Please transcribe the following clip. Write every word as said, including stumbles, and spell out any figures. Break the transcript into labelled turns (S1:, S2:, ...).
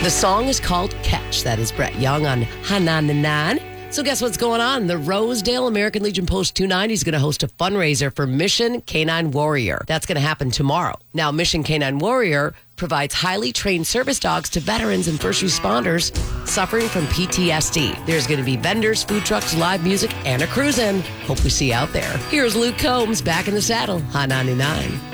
S1: The song is called Catch. That is Brett Young on Hanananan. So guess what's going on? The Rosedale American Legion Post two ninety is going to host a fundraiser for Mission Canine Warrior. That's going to happen tomorrow. Now, Mission Canine Warrior provides highly trained service dogs to veterans and first responders suffering from P T S D. There's going to be vendors, food trucks, live music, and a cruise-in. Hope we see you out there. Here's Luke Combs back in the saddle, Hot ninety-nine.